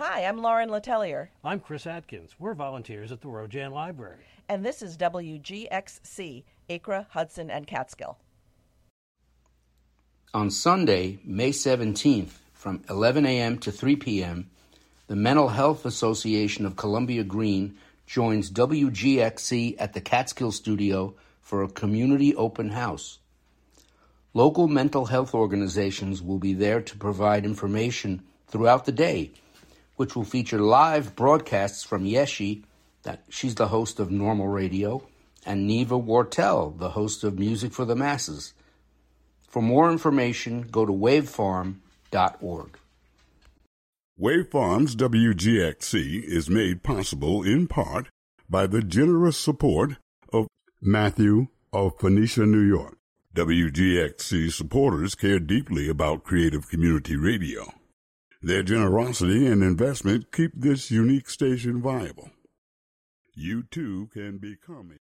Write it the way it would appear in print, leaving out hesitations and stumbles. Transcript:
Hi, I'm Lauren Letellier. I'm Chris Atkins. We're volunteers at the Rojan Library. And this is WGXC, Acre, Hudson, and Catskill. On Sunday, May 17th, from 11 a.m. to 3 p.m., the Mental Health Association of Columbia Green joins WGXC at the Catskill Studio for a community open house. Local mental health organizations will be there to provide information throughout the day, which will feature live broadcasts from Yeshi, she's the host of Normal Radio, and Neva Wartell, the host of Music for the Masses. For more information, go to wavefarm.org. Wave Farms WGXC is made possible in part by the generous support of Matthew of Phoenicia, New York. WGXC supporters care deeply about creative community radio. Their generosity and investment keep this unique station viable. You too can become a